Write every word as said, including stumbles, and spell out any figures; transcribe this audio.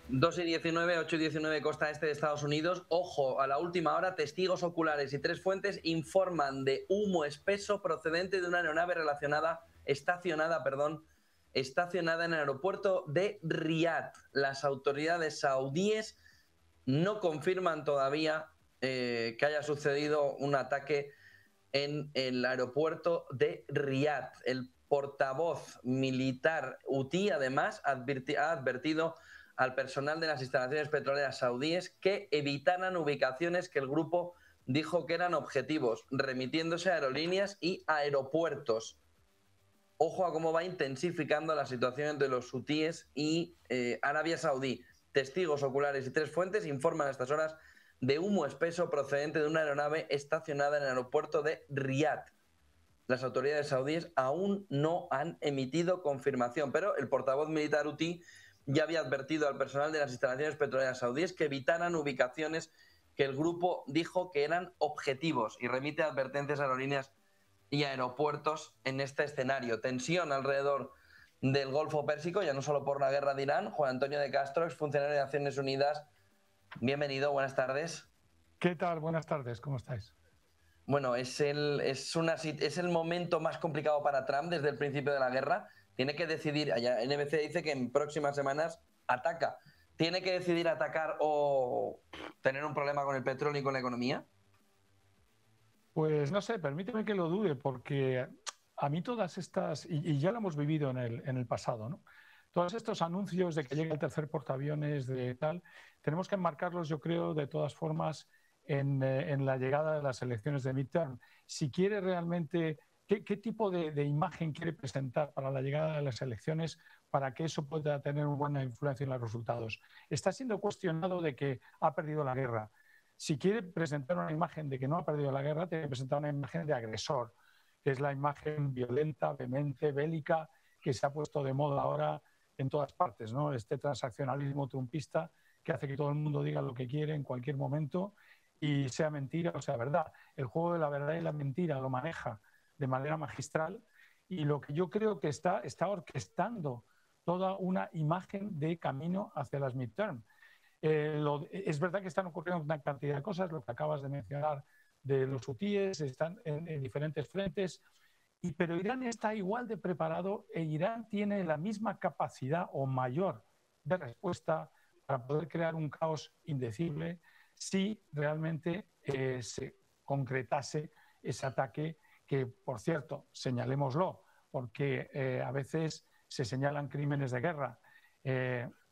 dos y diecinueve, ocho y diecinueve, costa este de Estados Unidos. Ojo, a la última hora, testigos oculares y tres fuentes informan de humo espeso procedente de una aeronave relacionada, estacionada, perdón, estacionada en el aeropuerto de Riad. Las autoridades saudíes no confirman todavía eh, que haya sucedido un ataque en el aeropuerto de Riad. El portavoz militar hutí, además, advirti ha advertido al personal de las instalaciones petroleras saudíes que evitaran ubicaciones que el grupo dijo que eran objetivos, remitiéndose a aerolíneas y aeropuertos. Ojo a cómo va intensificando la situación entre los hutíes y eh, Arabia Saudí. Testigos oculares y tres fuentes informan a estas horas de humo espeso procedente de una aeronave estacionada en el aeropuerto de Riad. Las autoridades saudíes aún no han emitido confirmación, pero el portavoz militar hutí ya había advertido al personal de las instalaciones petroleras saudíes que evitaran ubicaciones que el grupo dijo que eran objetivos y remite advertencias a aerolíneas y aeropuertos en este escenario. Tensión alrededor del Golfo Pérsico, ya no solo por la guerra de Irán. Juan Antonio de Castro, exfuncionario de Naciones Unidas, bienvenido, buenas tardes. ¿Qué tal? Buenas tardes, ¿cómo estáis? Bueno, es el, es, una, es el momento más complicado para Trump desde el principio de la guerra. Tiene que decidir, allá N B C dice que en próximas semanas ataca. ¿Tiene que decidir atacar o tener un problema con el petróleo y con la economía? Pues no sé, permíteme que lo dude, porque a mí todas estas, y, y ya lo hemos vivido en el, en el pasado, ¿no? Todos estos anuncios de que llega el tercer portaaviones, de tal, tenemos que enmarcarlos, yo creo, de todas formas, en, eh, en la llegada de las elecciones de midterm. Si quiere realmente, ¿qué, qué tipo de, de imagen quiere presentar para la llegada de las elecciones para que eso pueda tener una buena influencia en los resultados? Está siendo cuestionado de que ha perdido la guerra. Si quiere presentar una imagen de que no ha perdido la guerra, tiene que presentar una imagen de agresor, que es la imagen violenta, vehemente, bélica, que se ha puesto de moda ahora en todas partes, ¿no? Este transaccionalismo trumpista que hace que todo el mundo diga lo que quiere en cualquier momento y sea mentira o sea verdad. El juego de la verdad y la mentira lo maneja de manera magistral y lo que yo creo que está, está orquestando toda una imagen de camino hacia las midterm. Eh, lo, es verdad que están ocurriendo una cantidad de cosas, lo que acabas de mencionar de los hutíes, están en, en diferentes frentes, y, pero Irán está igual de preparado e Irán tiene la misma capacidad o mayor de respuesta para poder crear un caos indecible si realmente eh, se concretase ese ataque que, por cierto, señalémoslo, porque eh, a veces se señalan crímenes de guerra. Eh,